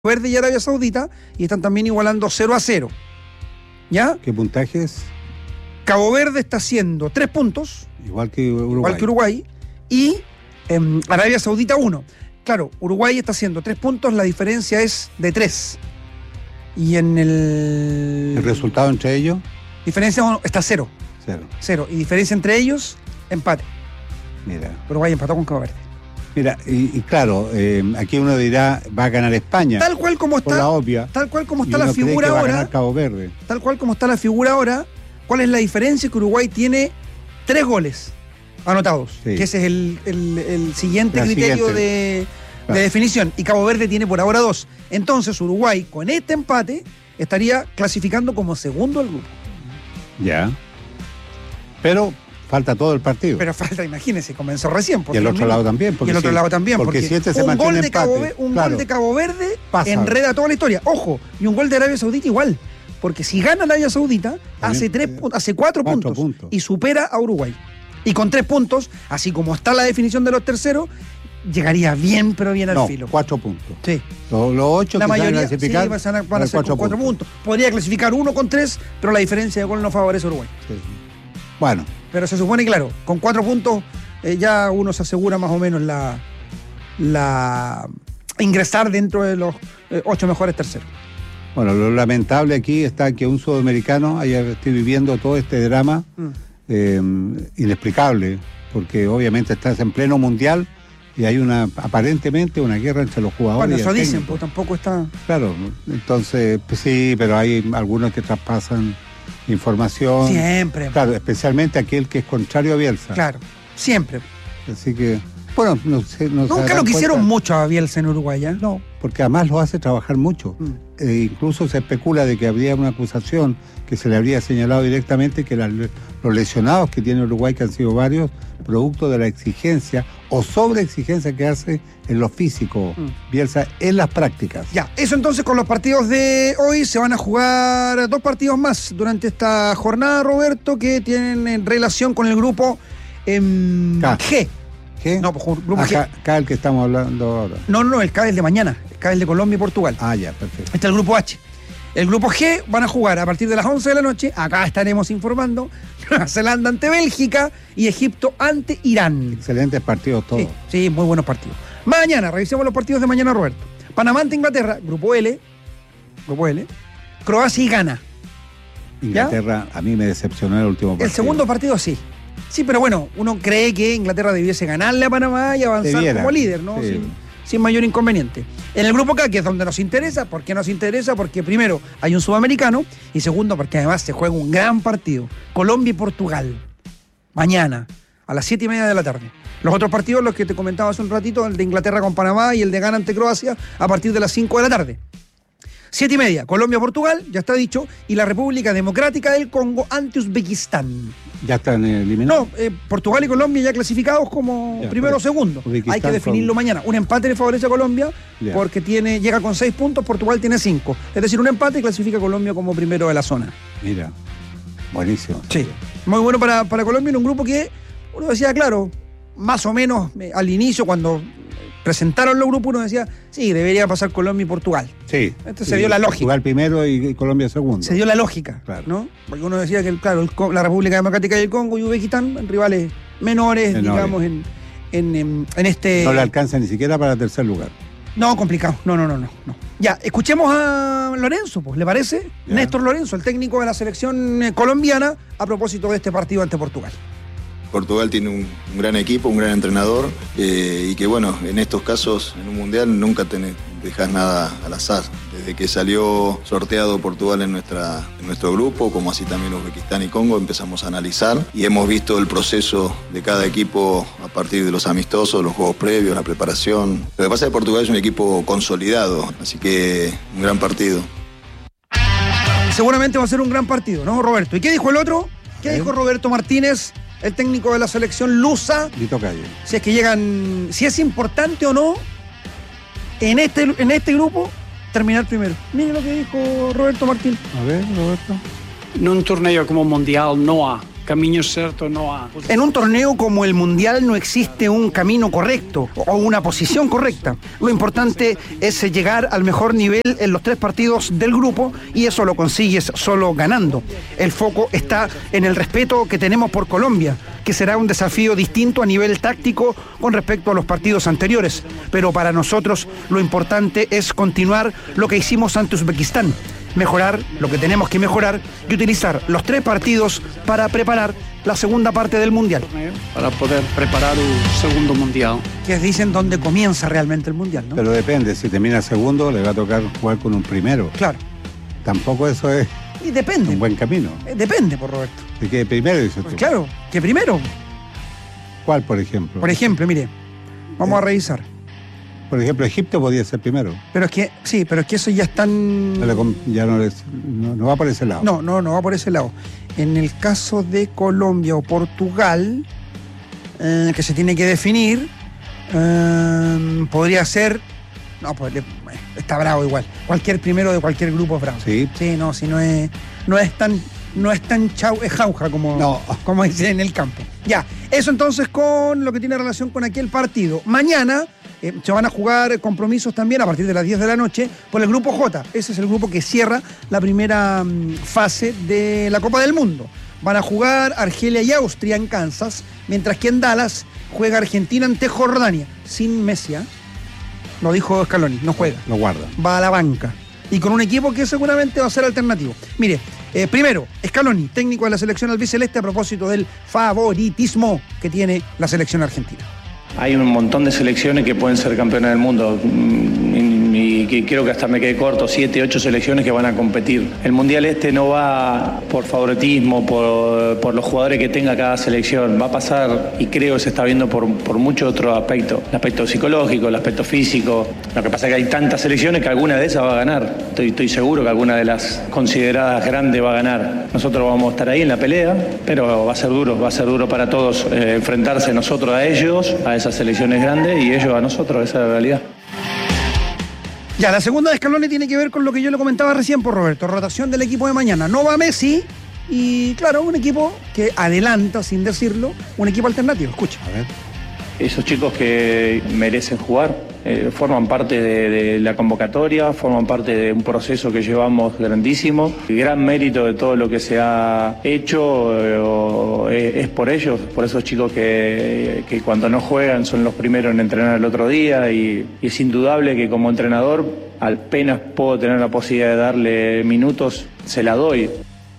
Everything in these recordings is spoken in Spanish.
Verde y Arabia Saudita, y están también igualando 0-0. ¿Ya? ¿Qué puntaje es? Cabo Verde está haciendo 3 puntos. Igual que Uruguay. Y Arabia Saudita 1. Claro, Uruguay está haciendo 3 puntos, la diferencia es de 3. Y en ¿El resultado entre ellos? Diferencia está 0. 0. Y diferencia entre ellos, empate. Mira. Uruguay empató con Cabo Verde. Mira, y claro, aquí uno dirá, va a ganar España. Tal cual como está, la obvia, tal cual como está la figura ahora. Va a ganar Cabo Verde. Tal cual como está la figura ahora, ¿cuál es la diferencia? Que Uruguay tiene 3 goles anotados. Sí. Que ese es el siguiente criterio de definición. Y Cabo Verde tiene por ahora 2. Entonces Uruguay, con este empate, estaría clasificando como segundo al grupo. Ya. Pero falta todo el partido. Pero falta, imagínense, comenzó recién. Y el otro lado también. Y el otro lado también. Porque si este se un gol de empate, gol de Cabo Verde enreda toda la historia. Ojo, y un gol de Arabia Saudita igual. Porque si gana Arabia Saudita, hace 4 puntos y supera a Uruguay. Y con 3 puntos, así como está la definición de los terceros, llegaría bien, pero bien al filo. 4 puntos. Sí. Los 8 la que mayoría van a clasificar, sí, van a ser con 4 puntos. Podría clasificar 1 con 3, pero la diferencia de gol no favorece a Uruguay. Sí. Bueno. Pero se supone, claro, con 4 puntos ya uno se asegura más o menos la ingresar dentro de los 8 mejores terceros. Bueno, lo lamentable aquí está que un sudamericano esté viviendo todo este drama inexplicable, porque obviamente estás en pleno mundial y hay aparentemente una guerra entre los jugadores. Bueno, eso dicen, pues tampoco está... Claro, entonces, pues sí, pero hay algunos que traspasan información. Siempre. Claro, especialmente aquel que es contrario a Bielsa. Claro, siempre. Así que, bueno, no sé. Nunca lo quisieron mucho a Bielsa en Uruguay, ¿eh? No, porque además lo hace trabajar mucho. Incluso se especula de que habría una acusación que se le habría señalado directamente que los lesionados que tiene Uruguay, que han sido varios, producto de la exigencia o sobreexigencia que hace en lo físico Bielsa en las prácticas. Ya, eso entonces con los partidos de hoy. Se van a jugar 2 partidos más durante esta jornada, Roberto, que tienen relación con el grupo G. ¿Qué? No, pues grupo G. Acá el que estamos hablando ahora. No, el K es el de mañana. El K es el de Colombia y Portugal. Ah, ya, perfecto. Este es el grupo H. El grupo G van a jugar a partir de las 11 de la noche. Acá estaremos informando. Nueva Zelanda ante Bélgica y Egipto ante Irán. Excelentes partidos todos. Sí, muy buenos partidos. Mañana, revisemos los partidos de mañana, Roberto. Panamá ante Inglaterra, grupo L. Croacia y Ghana. Inglaterra, ¿ya? A mí me decepcionó el último partido. El segundo partido sí. Sí, pero bueno, uno cree que Inglaterra debiese ganarle a Panamá y avanzar como líder, ¿no? Sí. Sin mayor inconveniente. En el grupo K, que es donde nos interesa. ¿Por qué nos interesa? Porque primero hay un sudamericano y segundo porque además se juega un gran partido. Colombia y Portugal. Mañana, a las 7:30 de la tarde. Los otros partidos, los que te comentaba hace un ratito, el de Inglaterra con Panamá y el de Ghana ante Croacia, a partir de las 5 de la tarde. 7:30, Colombia-Portugal, ya está dicho, y la República Democrática del Congo ante Uzbekistán. ¿Ya están eliminados? No, Portugal y Colombia ya clasificados como primero o segundo. Hay que definirlo mañana. Un empate le favorece a Colombia porque llega con 6 puntos, Portugal tiene 5. Es decir, un empate y clasifica a Colombia como primero de la zona. Mira, buenísimo. Sí, muy bueno para Colombia en un grupo que uno decía, claro, más o menos al inicio cuando presentaron los grupos, uno decía, sí, debería pasar Colombia y Portugal. Sí. Se dio la lógica. Portugal primero y Colombia segundo. Se dio la lógica, claro, ¿no? Porque uno decía que, claro, la República Democrática del Congo y Uzbekistán, rivales menores, digamos, en este... No le alcanza ni siquiera para el tercer lugar. No, complicado. No. Ya, escuchemos a Lorenzo, pues, ¿le parece? Ya. Néstor Lorenzo, el técnico de la selección colombiana, a propósito de este partido ante Portugal. Portugal tiene un gran equipo, un gran entrenador y que bueno, en estos casos, en un mundial nunca dejas nada al azar. Desde que salió sorteado Portugal en nuestro grupo, como así también Uzbekistán y Congo, empezamos a analizar y hemos visto el proceso de cada equipo a partir de los amistosos, los juegos previos, la preparación. Lo que pasa es que Portugal es un equipo consolidado, así que un gran partido. Seguramente va a ser un gran partido, ¿no, Roberto? ¿Y qué dijo el otro? ¿Qué dijo Roberto Martínez, el técnico de la selección lusa? Lito Calle. Si es que llegan, si es importante o no en este grupo terminar primero. Miren lo que dijo Roberto Martínez. A ver, Roberto. En un torneo como Mundial no hay camino certo no hay. En un torneo como el Mundial no existe un camino correcto o una posición correcta. Lo importante es llegar al mejor nivel en los 3 partidos del grupo y eso lo consigues solo ganando. El foco está en el respeto que tenemos por Colombia, que será un desafío distinto a nivel táctico con respecto a los partidos anteriores. Pero para nosotros lo importante es continuar lo que hicimos ante Uzbekistán. Mejorar lo que tenemos que mejorar y utilizar los 3 partidos para preparar la segunda parte del Mundial. Para poder preparar el segundo Mundial. Que dicen dónde comienza realmente el Mundial, ¿no? Pero depende, si termina segundo le va a tocar jugar con un primero. Claro. Tampoco eso es y depende. Un buen camino. Depende, por Roberto. ¿De qué primero dices tú? Claro, que primero. ¿Cuál, por ejemplo? Por ejemplo, mire, vamos a revisar. Por ejemplo, Egipto podía ser primero. Pero es que, sí, pero es que eso ya están... Ya no va por ese lado. No va por ese lado. En el caso de Colombia o Portugal, que se tiene que definir, podría ser... No, pues está bravo igual. Cualquier primero de cualquier grupo es bravo. Sí. Sí, no, si no es tan chau, es jauja como dicen en el campo. Ya, eso entonces con lo que tiene relación con aquel partido. Mañana se van a jugar compromisos también a partir de las 10 de la noche por el grupo J. Ese es el grupo que cierra la primera fase de la Copa del Mundo. Van a jugar Argelia y Austria en Kansas, mientras que en Dallas juega Argentina ante Jordania. Sin Messi, lo dijo Scaloni, no juega. Lo guarda. Va a la banca. Y con un equipo que seguramente va a ser alternativo. Mire, primero, Scaloni, técnico de la selección albiceleste, a propósito del favoritismo que tiene la selección argentina. Hay un montón de selecciones que pueden ser campeonas del mundo y que creo que hasta me quedé corto, 7, 8 selecciones que van a competir. El Mundial no va por favoritismo, por los jugadores que tenga cada selección, va a pasar y creo que se está viendo por muchos otros aspectos, el aspecto psicológico, el aspecto físico. Lo que pasa es que hay tantas selecciones que alguna de esas va a ganar. Estoy seguro que alguna de las consideradas grandes va a ganar. Nosotros vamos a estar ahí en la pelea, pero va a ser duro para todos enfrentarse nosotros a ellos, a esas selecciones grandes y ellos a nosotros, esa es la realidad. Ya, la segunda de Scaloni tiene que ver con lo que yo le comentaba recién por Roberto, rotación del equipo de mañana. No va Messi y claro, un equipo que adelanta, sin decirlo, un equipo alternativo. Escucha. A ver. Esos chicos que merecen jugar forman parte de la convocatoria, forman parte de un proceso que llevamos grandísimo. El gran mérito de todo lo que se ha hecho es por ellos, por esos chicos que cuando no juegan son los primeros en entrenar el otro día y es indudable que como entrenador apenas puedo tener la posibilidad de darle minutos, se la doy.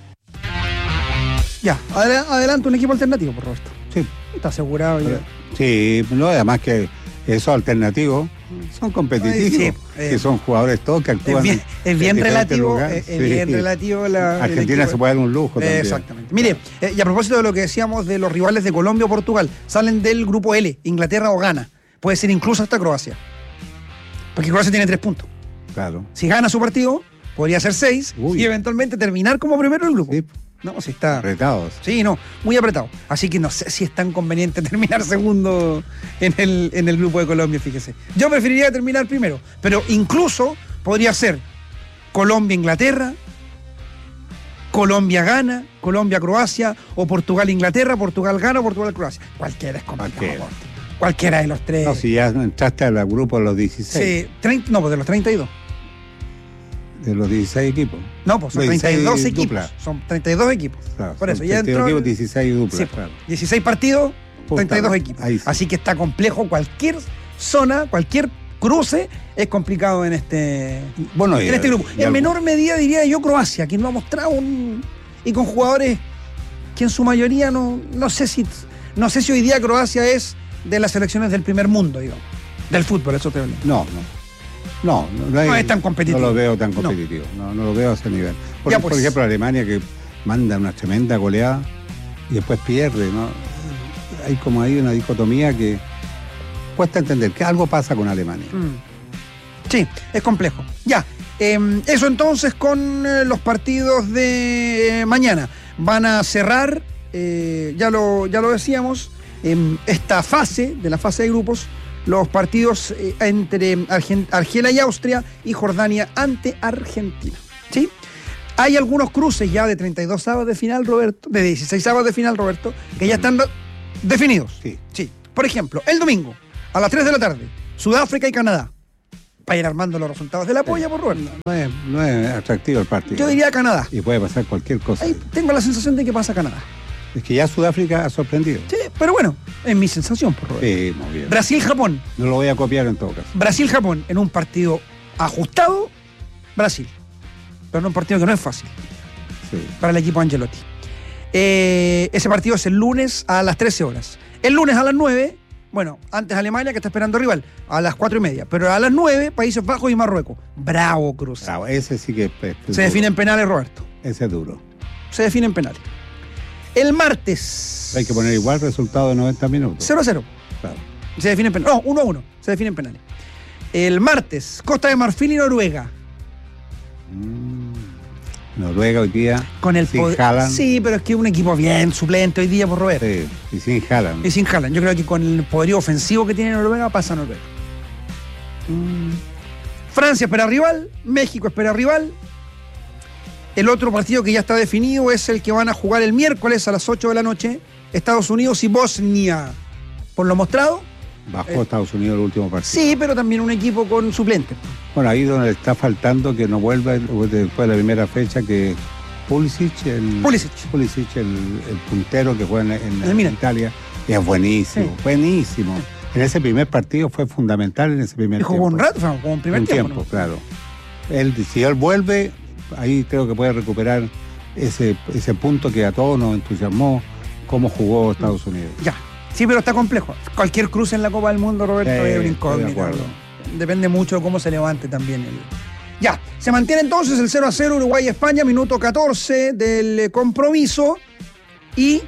Ya, adelante un equipo alternativo, por Roberto. Sí. Está asegurado ya. Sí, no, además que esos alternativos son competitivos, sí, que son jugadores todos que actúan es bien relativo, bien relativo la Argentina se puede dar un lujo también. Exactamente. Mire, y a propósito de lo que decíamos de los rivales de Colombia o Portugal, salen del grupo L, Inglaterra o Ghana, puede ser incluso hasta Croacia, porque Croacia tiene 3 puntos. Claro. Si gana su partido, podría ser 6 y eventualmente terminar como primero del grupo. Sí. No, si está... Apretados. Sí, no, muy apretado. Así que no sé si es tan conveniente terminar segundo en el grupo de Colombia, fíjese. Yo preferiría terminar primero, pero incluso podría ser Colombia-Inglaterra, Colombia-Ghana, Colombia-Croacia, o Portugal-Inglaterra, Portugal-Ghana o Portugal-Croacia. Cualquiera es complicado. Cualquiera de los 3. No, si ya entraste al grupo de los 16. Sí, pues de los 32. De los 16 equipos. No, pues son 32 equipos. Dupla. Son 32 equipos. Claro, por eso ya entró. Equipos, 16 duplas. Sí, claro. 16 partidos, 32 equipos. Sí. Así que está complejo. Cualquier zona, cualquier cruce es complicado en este grupo. En menor medida diría yo Croacia, quien lo ha mostrado y con jugadores que en su mayoría no sé si hoy día Croacia es de las selecciones del primer mundo, digamos. Del fútbol, eso te digo. No es tan competitivo. No lo veo tan competitivo. No lo veo a ese nivel. Por ejemplo, Alemania, que manda una tremenda goleada y después pierde, ¿no? Hay una dicotomía que cuesta entender que algo pasa con Alemania. Sí, es complejo. Ya, eso entonces con los partidos de mañana. Van a cerrar, ya lo decíamos, esta fase, de la fase de grupos, los partidos entre Argelia y Austria y Jordania ante Argentina. ¿Sí? Hay algunos cruces ya de 32 avos de final, Roberto, de 16 avos de final, Roberto, que ya están definidos. Sí. Por ejemplo, el domingo, a las 3 de la tarde, Sudáfrica y Canadá. Para ir armando los resultados de la polla, por Roberto. No es atractivo el partido. Yo diría Canadá. Y puede pasar cualquier cosa. Ahí tengo la sensación de que pasa Canadá. Es que ya Sudáfrica ha sorprendido. Sí, pero bueno, es mi sensación, por Roberto. Sí, muy bien. Brasil-Japón. No lo voy a copiar en todo caso. Brasil-Japón, en un partido ajustado, Brasil. Pero en un partido que no es fácil. Sí. Para el equipo Ancelotti. Ese partido es el lunes a las 13 horas. El lunes a las 9, bueno, antes Alemania, que está esperando rival, a las 4:30. Pero a las 9, Países Bajos y Marruecos. Bravo, Cruz. Bravo, ese sí que se define en penales, Roberto. Ese es duro. Se define en penales. El martes. Hay que poner igual resultado de 90 minutos. 0-0. Claro. Se define en penales. No, 1-1. Se define en penales. El martes, Costa de Marfil y Noruega. Noruega hoy día con el sin Haaland. Sí, pero es que es un equipo bien suplente hoy día, por Roberto. Sí, y sin Haaland. Y sin Haaland. Yo creo que con el poderío ofensivo que tiene Noruega, pasa Noruega. Francia espera rival, México espera rival. El otro partido que ya está definido es el que van a jugar el miércoles a las 8 de la noche, Estados Unidos y Bosnia. Por lo mostrado. Bajó Estados Unidos el último partido. Sí, pero también un equipo con suplentes. Bueno, ahí donde está faltando que no vuelva después de la primera fecha, que Pulisic, el puntero que juega en Italia, es buenísimo, sí. Buenísimo. En ese primer partido fue fundamental en ese primer tiempo. Jugó un rato, jugó un primer tiempo, ¿no? Claro. Si él vuelve, ahí creo que puede recuperar ese punto que a todos nos entusiasmó, cómo jugó Estados Unidos. Ya. Sí, pero está complejo. Cualquier cruce en la Copa del Mundo, Roberto, es una incógnita. Depende mucho de cómo se levante también. Ya, se mantiene entonces el 0-0 Uruguay-España, minuto 14 del compromiso. Y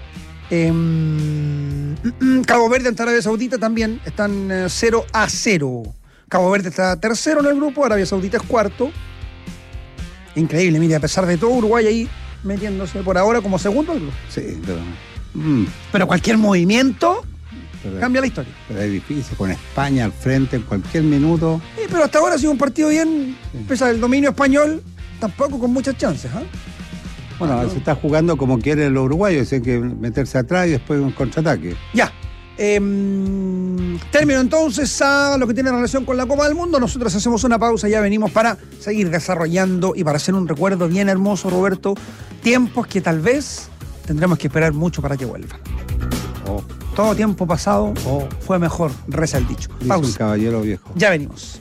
Cabo Verde ante Arabia Saudita también están 0-0. Cabo Verde está tercero en el grupo, Arabia Saudita es cuarto. Increíble, mire, a pesar de todo, Uruguay ahí metiéndose por ahora como segundo al grupo. Sí, pero cualquier movimiento cambia la historia. Pero es difícil, con España al frente en cualquier minuto. Sí, pero hasta ahora ha sido un partido bien, pese al dominio español, tampoco con muchas chances. Bueno, se está jugando como quieren los uruguayos, hay que meterse atrás y después un contraataque. Ya. Término entonces a lo que tiene relación con la Copa del Mundo. Nosotros hacemos una pausa y ya venimos para seguir desarrollando y para hacer un recuerdo bien hermoso, Roberto. Tiempos que tal vez tendremos que esperar mucho para que vuelvan. Todo tiempo pasado fue mejor, reza el dicho. Pausa. Dice un caballero viejo. Ya venimos.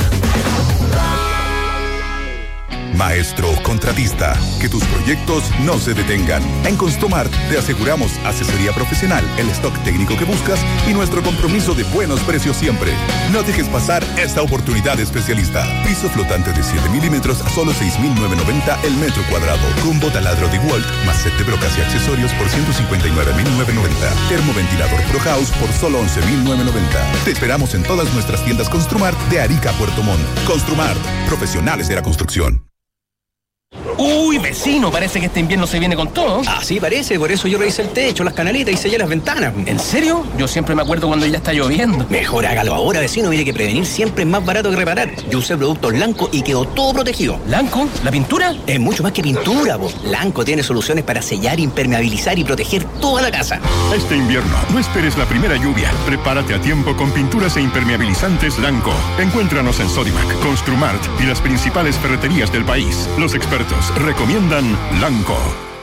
Maestro contratista, que tus proyectos no se detengan. En Construmart te aseguramos asesoría profesional, el stock técnico que buscas y nuestro compromiso de buenos precios siempre. No dejes pasar esta oportunidad especialista. Piso flotante de 7 milímetros a solo 6.990 el metro cuadrado. Combo taladro de Walt más set de brocas y accesorios por 159.990. Termoventilador Pro House por solo 11.990. Te esperamos en todas nuestras tiendas Construmart de Arica a Puerto Montt. Construmart, profesionales de la construcción. Uy, vecino, parece que este invierno se viene con todo. Así parece, por eso yo revisé el techo, las canaletas y sellé las ventanas. ¿En serio? Yo siempre me acuerdo cuando ya está lloviendo. Mejor hágalo ahora, vecino, mire que prevenir siempre es más barato que reparar. Yo usé productos Lanco y quedó todo protegido. ¿Lanco? ¿La pintura? Es mucho más que pintura, vos. Lanco tiene soluciones para sellar, impermeabilizar y proteger toda la casa. Este invierno, no esperes la primera lluvia. Prepárate a tiempo con pinturas e impermeabilizantes Lanco. Encuéntranos en Sodimac, Construmart y las principales ferreterías del país. Los expertos recomiendan Lanco.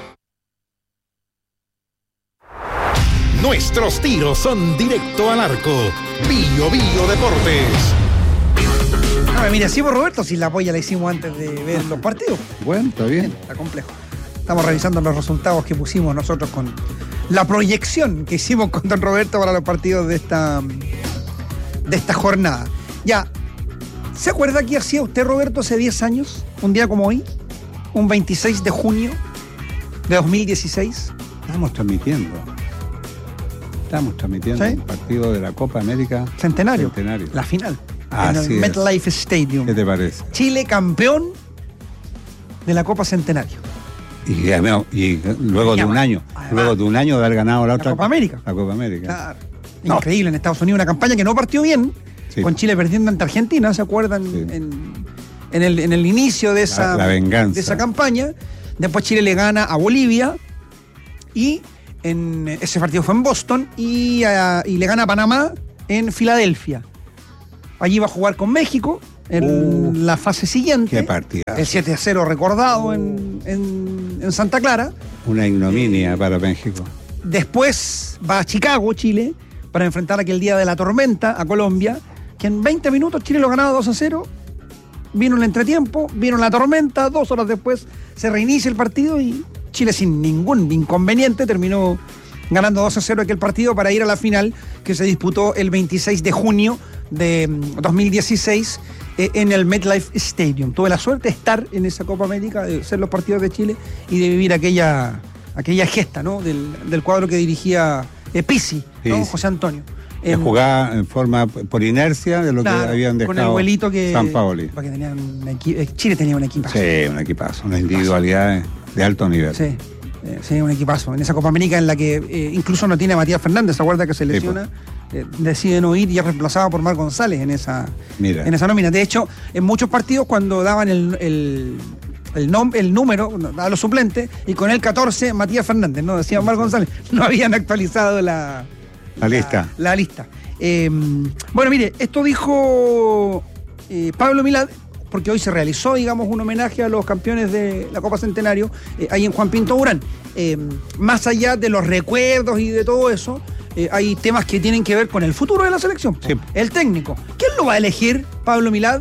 Nuestros tiros son directo al arco. Bio Deportes. Mira, sí, por Roberto, si la polla la hicimos antes de ver los partidos. Bueno, está bien. Está complejo. Estamos revisando los resultados que pusimos nosotros con la proyección que hicimos con don Roberto para los partidos de esta jornada. Ya, ¿se acuerda que hacía usted, Roberto, hace 10 años? Un día como hoy, un 26 de junio de 2016. Estamos transmitiendo ¿sí? Un partido de la Copa América Centenario. La final. En el MetLife Stadium. ¿Qué te parece? Chile campeón de la Copa Centenario. Y luego de un año de haber ganado la Copa América. La Copa América. Claro. Increíble en Estados Unidos, una campaña que no partió bien, sí. Con Chile perdiendo ante Argentina, ¿se acuerdan? Sí. el inicio de esa, la venganza. De esa campaña. Después Chile le gana a Bolivia y ese partido fue en Boston y le gana a Panamá en Filadelfia. Allí va a jugar con México en la fase siguiente. Qué partida. El 7-0 recordado en Santa Clara. Una ignominia para México. Después va a Chicago, Chile, para enfrentar aquel día de la tormenta a Colombia, que en 20 minutos Chile lo ganaba 2-0. Vino el entretiempo, vino la tormenta, 2 horas después se reinicia el partido y Chile sin ningún inconveniente terminó ganando 2-0 aquel partido para ir a la final que se disputó el 26 de junio de 2016 en el MetLife Stadium. Tuve la suerte de estar en esa Copa América, de ser los partidos de Chile y de vivir aquella gesta, ¿no? del cuadro que dirigía Pizzi, ¿no? Sí. José Antonio. Que jugaba en forma por inercia de lo que habían dejado con el vuelito que San Paoli. Chile tenía un equipazo. Sí, un equipazo, una individualidad de alto nivel. Sí, un equipazo. En esa Copa América en la que incluso no tiene a Matías Fernández, ¿se acuerda que se lesiona? Decide no ir y es reemplazado por Mar González en esa nómina. De hecho, en muchos partidos cuando daban el número a los suplentes y con el 14 Matías Fernández, ¿no? Decía Mar González, no habían actualizado la lista. Bueno, mire, esto dijo Pablo Milad, porque hoy se realizó, digamos, un homenaje a los campeones de la Copa Centenario ahí en Juan Pinto Durán. Más allá de los recuerdos y de todo eso, hay temas que tienen que ver con el futuro de la selección. Sí. El técnico. ¿Quién lo va a elegir, Pablo Milad?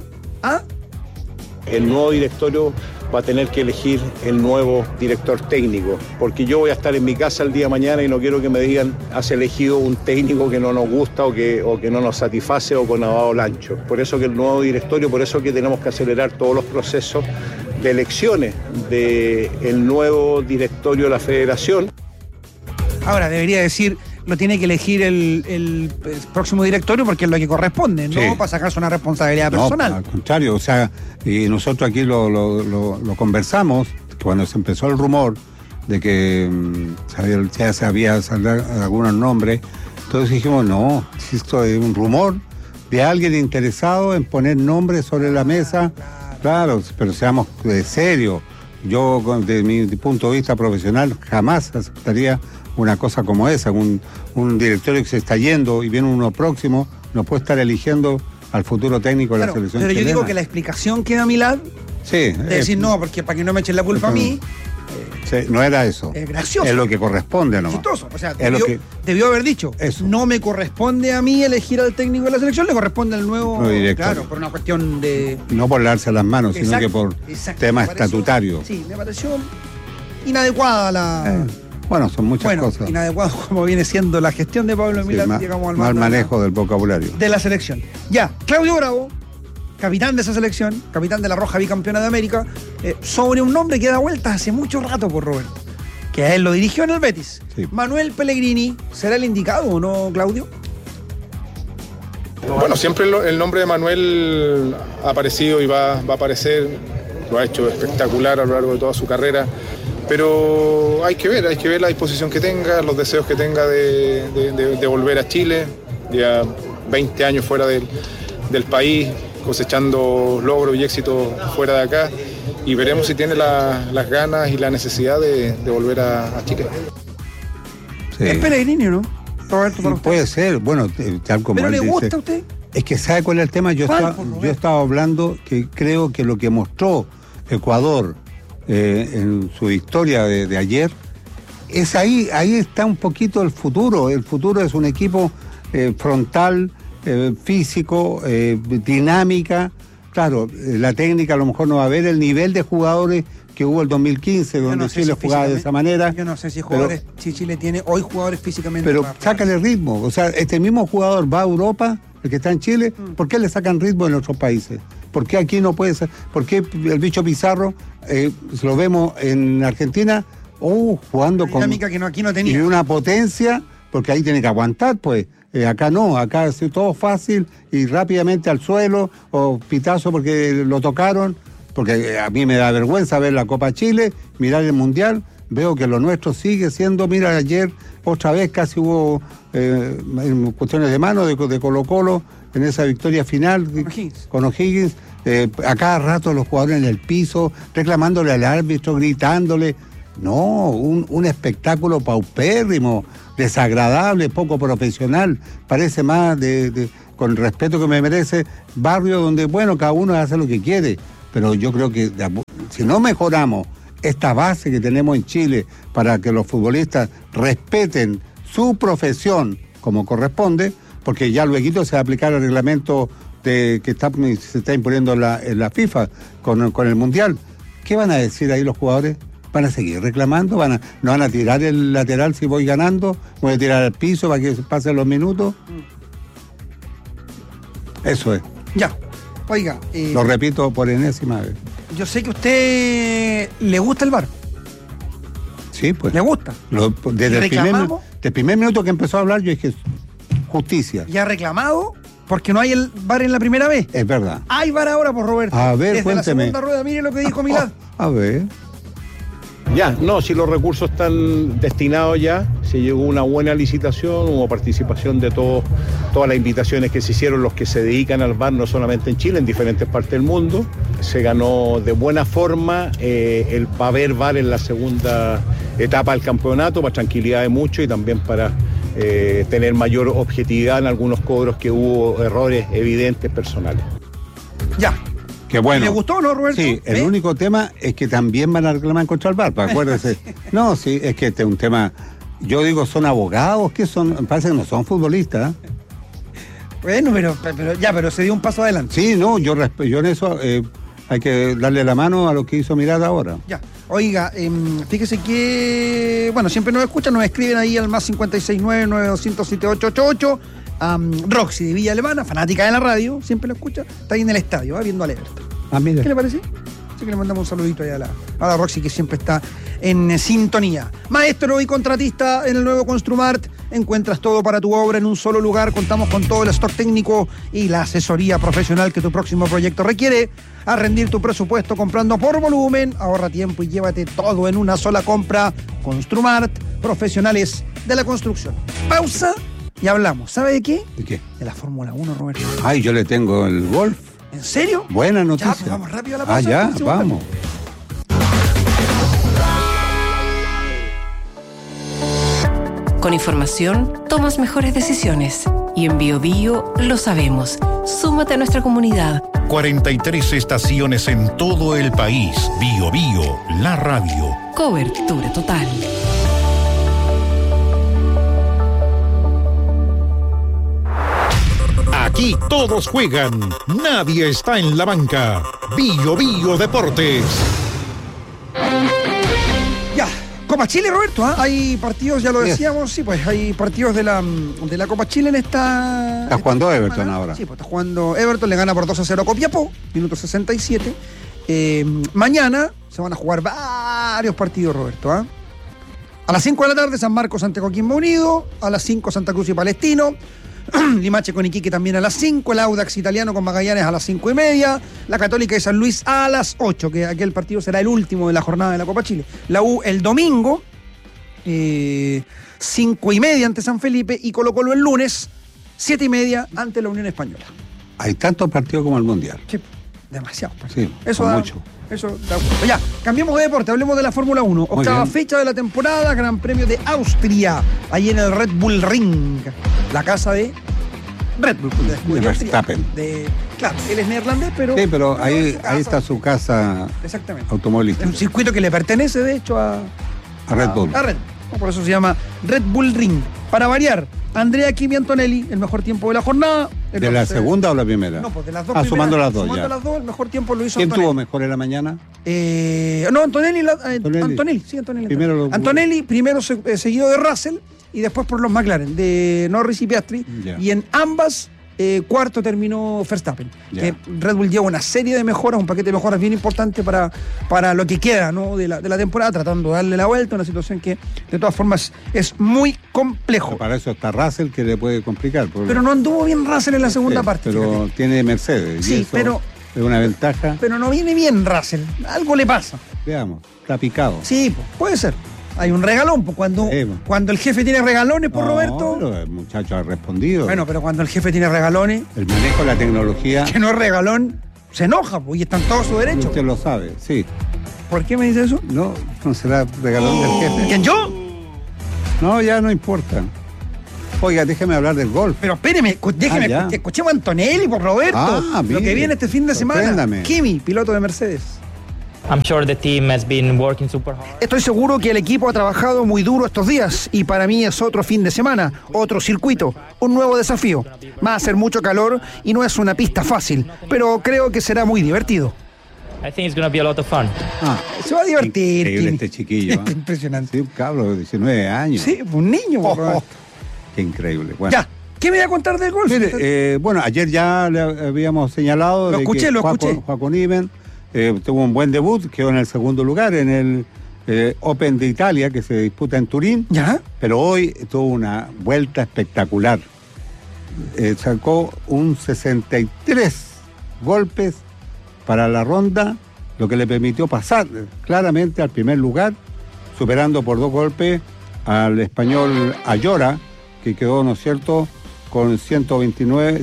El nuevo directorio va a tener que elegir el nuevo director técnico, porque yo voy a estar en mi casa el día de mañana y no quiero que me digan has elegido un técnico que no nos gusta o que no nos satisface o con dado lancho. Por eso que el nuevo directorio, por eso que tenemos que acelerar todos los procesos de elecciones del nuevo directorio de la federación. Ahora, debería decir, lo tiene que elegir el próximo directorio porque es lo que corresponde, ¿no? Sí. Para sacarse una responsabilidad personal. No, al contrario, o sea, y nosotros aquí lo conversamos cuando se empezó el rumor de que ya se había salido algunos nombres, entonces dijimos, no, esto es un rumor de alguien interesado en poner nombres sobre la mesa, claro, pero seamos serios. Yo, desde mi punto de vista profesional, jamás aceptaría una cosa como esa, un directorio que se está yendo y viene uno próximo, no puede estar eligiendo al futuro técnico de la selección pero chilena. Yo digo que la explicación que da Milad, de decir no, porque para que no me echen la culpa a mí. Sí, no era eso. Es gracioso. Es lo que corresponde nomás. Chistoso. O sea, debió haber dicho, eso. No me corresponde a mí elegir al técnico de la selección, le corresponde al nuevo director. Claro, por una cuestión de... No por darse las manos, sino que por temas estatutarios. Sí, me pareció inadecuada la... Bueno, son muchas cosas. Inadecuado como viene siendo la gestión de Pablo Milad, llegamos al mal manejo del vocabulario. De la selección. Ya, Claudio Bravo, capitán de esa selección, capitán de la Roja bicampeona de América, sobre un nombre que da vueltas hace mucho rato por Roberto, que a él lo dirigió en el Betis. Sí. Manuel Pellegrini, ¿será el indicado o no, Claudio? Bueno, siempre el nombre de Manuel ha aparecido y va a aparecer, lo ha hecho espectacular a lo largo de toda su carrera. Pero hay que ver la disposición que tenga, los deseos que tenga de volver a Chile, ya 20 años fuera del país, cosechando logros y éxitos fuera de acá, y veremos si tiene las ganas y la necesidad de volver a Chile. Sí. ¿Es Pellegrini, no? Roberto, sí, puede ser, bueno, tal como ¿pero él le gusta dice, a usted? Es que ¿sabe cuál es el tema? Yo estaba hablando que creo que lo que mostró Ecuador en su historia de ayer, es ahí está un poquito el futuro. El futuro es un equipo frontal, físico, dinámica. Claro, la técnica a lo mejor no va a haber el nivel de jugadores que hubo el 2015, donde Chile jugaba de esa manera. Yo no sé si Chile tiene hoy jugadores físicamente. Pero sácale ritmo. O sea, este mismo jugador va a Europa, el que está en Chile, ¿por qué le sacan ritmo en otros países? ¿Por qué aquí no puede ser? ¿Por qué el bicho Pizarro lo vemos en Argentina jugando con dinámica que aquí no tenía? Y una potencia, porque ahí tiene que aguantar, pues. Acá no, acá es todo fácil y rápidamente al suelo o pitazo porque lo tocaron, porque a mí me da vergüenza ver la Copa Chile, mirar el Mundial, veo que lo nuestro sigue siendo, mira, ayer otra vez casi hubo cuestiones de mano de Colo-Colo en esa victoria final con O'Higgins. a cada rato los jugadores en el piso, reclamándole al árbitro, gritándole. No, un espectáculo paupérrimo, desagradable, poco profesional. Parece más con el respeto que me merece, barrio donde, bueno, cada uno hace lo que quiere. Pero yo creo que si no mejoramos esta base que tenemos en Chile para que los futbolistas respeten su profesión como corresponde, porque ya luego se va a aplicar el reglamento que se está imponiendo en la FIFA con el Mundial. ¿Qué van a decir ahí los jugadores? ¿Van a seguir reclamando? ¿No van a tirar el lateral si voy ganando? ¿Voy a tirar al piso para que pasen los minutos? Eso es. Ya. Oiga. Lo repito por enésima vez. Yo sé que a usted le gusta el VAR. Sí, pues. ¿Le gusta? Desde el primer minuto que empezó a hablar, yo dije justicia. ¿Y ha reclamado? Porque no hay el VAR en la primera vez. Es verdad. Hay VAR ahora, por Roberto. A ver, desde cuénteme. La segunda rueda, mire lo que dijo Milad. A ver. Ya, no, si los recursos están destinados ya, se llegó a una buena licitación, hubo participación de todas las invitaciones que se hicieron, los que se dedican al VAR, no solamente en Chile, en diferentes partes del mundo. Se ganó de buena forma el haber VAR en la segunda etapa del campeonato, para tranquilidad de muchos y también para tener mayor objetividad en algunos cobros que hubo errores evidentes personales. Ya. Qué bueno. ¿Le gustó, no, Roberto? Sí, el único tema es que también van a reclamar contra el VAR, acuérdese. No, sí, es que este es un tema. Yo digo, son abogados, que son, parece que no son futbolistas. Bueno, pero se dio un paso adelante. Sí, no, yo en eso hay que darle la mano a lo que hizo Mirada ahora. Ya. Oiga, fíjese que, bueno, siempre nos escuchan, nos escriben ahí al más 569-9200-7888. Roxy de Villa Alemana, fanática de la radio, siempre lo escucha, está ahí en el estadio, viendo al Everton. ¿Qué le parece? Así que le mandamos un saludito ahí a la Roxy, que siempre está en sintonía. Maestro y contratista en el nuevo Construmart, encuentras todo para tu obra en un solo lugar. Contamos con todo el stock técnico y la asesoría profesional que tu próximo proyecto requiere. A rendir tu presupuesto comprando por volumen, ahorra tiempo y llévate todo en una sola compra. Construmart, profesionales de la construcción. Pausa y hablamos. ¿Sabe de qué? ¿De qué? De la Fórmula 1, Roberto. Ay, yo le tengo el golf. ¿En serio? Buena noticia. Ya, pues vamos rápido a la pausa. Ya, vamos. Con información, tomas mejores decisiones. Y en Bio Bio lo sabemos. Súmate a nuestra comunidad. 43 estaciones en todo el país. Bio Bio, la radio. Cobertura total. Aquí todos juegan, nadie está en la banca. Bio Bio Deportes. Ya, Copa Chile, Roberto, ¿eh? Hay partidos, ya lo decíamos, sí, pues hay partidos de la Copa Chile en esta... Está jugando Everton ahora. Sí, pues está jugando Everton, le gana por 2-0 a Copiapó, minuto 67. Mañana se van a jugar varios partidos, Roberto, ¿eh? A las 5 de la tarde, San Marcos ante Coquimbo Unido, a las 5 Santa Cruz y Palestino, Limache con Iquique también a las 5, el Audax italiano con Magallanes a las 5:30, la Católica de San Luis a las 8, que aquel partido será el último de la jornada de la Copa Chile. La U el domingo, 5:30 ante San Felipe, y Colo Colo el lunes, 7:30 ante la Unión Española. Hay tantos partidos como el Mundial. Sí, demasiado. Sí, eso da mucho. Eso da gusto. Ya, cambiemos de deporte, hablemos de la Fórmula 1. Octava fecha de la temporada, Gran Premio de Austria, ahí en el Red Bull Ring, la casa de Red Bull. De Verstappen. Claro, él es neerlandés, pero... Sí, pero ahí está su casa. Exactamente. Automovilística. Es un circuito que le pertenece, de hecho, a Red Bull. A Red Bull. Por eso se llama Red Bull Ring. Para variar, Andrea Kimi Antonelli, el mejor tiempo de la jornada. ¿De la segunda o la primera? No, pues de las dos. Sumando las dos. Sumando las dos, el mejor tiempo lo hizo ¿Quién Antonelli. tuvo mejor en la mañana? No, Antonelli. Antonelli. Antonelli primero seguido de Russell y después por los McLaren, de Norris y Piastri. Ya. Y en ambas, cuarto terminó Verstappen. Que Red Bull lleva una serie de mejoras, un paquete de mejoras bien importante para lo que queda, ¿no? de la temporada, tratando de darle la vuelta a una situación que de todas formas es muy complejo. Pero para eso está Russell, que le puede complicar. Pero no anduvo bien Russell en la segunda parte. Pero fíjate. tiene Mercedes. Sí, y eso pero es una ventaja. Pero no viene bien Russell. Algo le pasa. Veamos, está picado. Sí, puede ser. Hay un regalón, pues cuando el jefe tiene regalones, por Roberto. Pero el muchacho ha respondido. Bueno, pero cuando el jefe tiene regalones. El manejo de la tecnología. Que no es regalón. se enoja, pues, y está en todo su derecho. Usted lo sabe, sí. ¿Por qué me dice eso? No será regalón del jefe. ¿Quién, yo? No, ya no importa. Oiga, déjeme hablar del golf. Pero espéreme, escuchemos a Antonelli por Roberto. Lo que viene este fin de semana. Kimi, piloto de Mercedes. Estoy seguro que el equipo ha trabajado muy duro estos días y para mí es otro fin de semana, otro circuito, un nuevo desafío. Va a hacer mucho calor y no es una pista fácil, pero creo que será muy divertido. Se va a divertir. Increíble este chiquillo. Impresionante. Sí, un cabro de 19 años. Sí, un niño. Qué increíble. Bueno. Ya. ¿Qué me voy a contar del golf? Mire, bueno, ayer ya le habíamos señalado lo escuché. Joaco Niven tuvo un buen debut, quedó en el segundo lugar en el Open de Italia, que se disputa en Turín. ¿Ya? Pero hoy tuvo una vuelta espectacular. Sacó un 63 golpes para la ronda, lo que le permitió pasar claramente al primer lugar, superando por 2 golpes al español Ayora, que quedó, ¿no es cierto?, con 129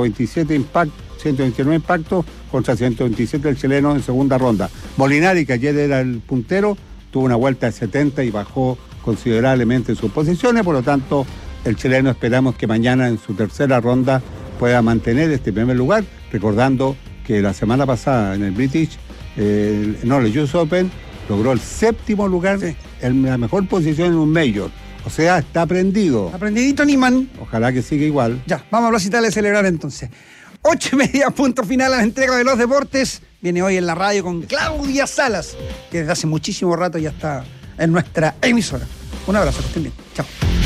impactos contra 127 el chileno en segunda ronda. Molinari, que ayer era el puntero, tuvo una vuelta de 70 y bajó considerablemente sus posiciones, por lo tanto, el chileno esperamos que mañana en su tercera ronda pueda mantener este primer lugar, recordando que la semana pasada en el British, el US Open, logró el 7º lugar, en la mejor posición en un Major. O sea, está aprendido. Aprendidito, Niman. Ojalá que siga igual. Ya, vamos a Plaza Italia a celebrar entonces. 8:30, punto final a la entrega de los deportes. Viene hoy en la radio con Claudia Salas, que desde hace muchísimo rato ya está en nuestra emisora. Un abrazo, que estén bien. Chao.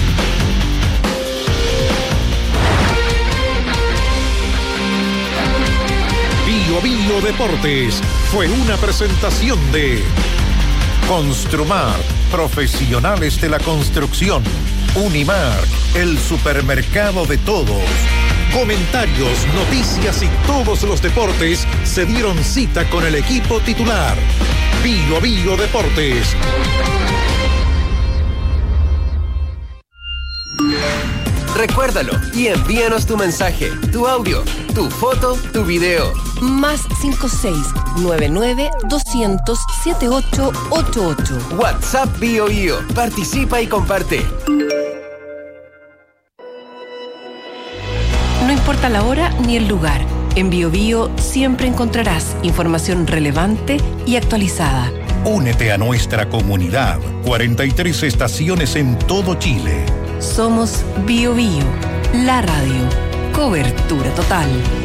Bio Deportes fue una presentación de Construmar, profesionales de la construcción. Unimark, el supermercado de todos. Comentarios, noticias y todos los deportes se dieron cita con el equipo titular. Bio Deportes. Recuérdalo y envíanos tu mensaje, tu audio, tu foto, tu video. Más 56-99-200-7888. WhatsApp Bio. Participa y comparte. No importa la hora ni el lugar. En Bio siempre encontrarás información relevante y actualizada. Únete a nuestra comunidad. 43 estaciones en todo Chile. Somos Bio, la radio. Cobertura total.